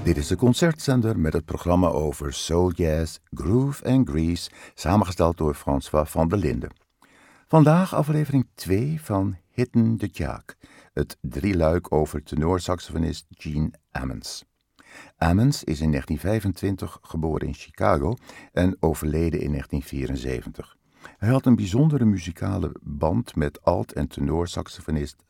Dit is de concertzender met het programma over soul jazz, groove en grease, samengesteld door François van der Linden. Vandaag aflevering 2 van Hidden de Tjaak, het drieluik over tenorsaxofonist Gene Ammons. Ammons is in 1925 geboren in Chicago en overleden in 1974. Hij had een bijzondere muzikale band met alt- en tenorsaxofonist